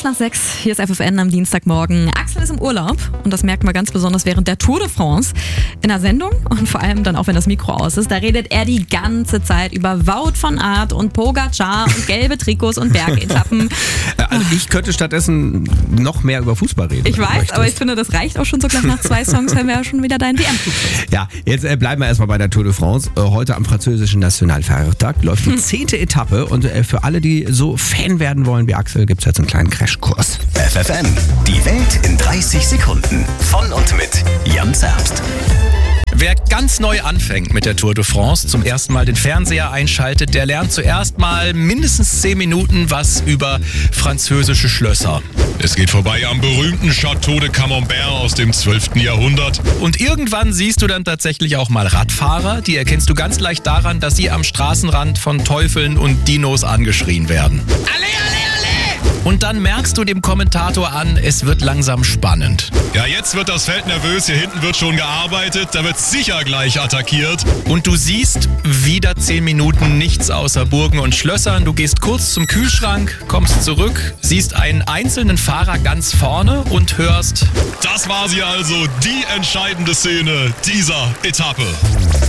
6:20. Hier ist FFN am Dienstagmorgen. Axel ist im Urlaub und das merkt man ganz besonders während der Tour de France. In der Sendung und vor allem dann auch, wenn das Mikro aus ist, da redet er die ganze Zeit über Wout van Aert und Pogacar und gelbe Trikots und Bergetappen. Also ich könnte stattdessen noch mehr über Fußball reden. Ich weiß, aber ich finde, das reicht auch schon so gleich nach 2 Songs, wenn wir ja schon wieder deinen WM-Flug. Ja, jetzt bleiben wir erstmal bei der Tour de France. Heute am französischen Nationalfeiertag läuft die 10. Etappe und für alle, die so Fan werden wollen wie Axel, gibt es jetzt einen kleinen Crashkurs. FFN, die Welt in 30 Sekunden. Von und mit Jan Zerbst. Wer ganz neu anfängt mit der Tour de France, zum ersten Mal den Fernseher einschaltet, der lernt zuerst mal mindestens 10 Minuten was über französische Schlösser. Es geht vorbei am berühmten Château de Camembert aus dem 12. Jahrhundert. Und irgendwann siehst du dann tatsächlich auch mal Radfahrer, die erkennst du ganz leicht daran, dass sie am Straßenrand von Teufeln und Dinos angeschrien werden. Alle, alle, alle! Und dann merkst du dem Kommentator an, es wird langsam spannend. Ja, jetzt wird das Feld nervös, hier hinten wird schon gearbeitet, da wird sicher gleich attackiert. Und du siehst wieder 10 Minuten nichts außer Burgen und Schlössern. Du gehst kurz zum Kühlschrank, kommst zurück, siehst einen einzelnen Fahrer ganz vorne und hörst: Das war sie also, die entscheidende Szene dieser Etappe.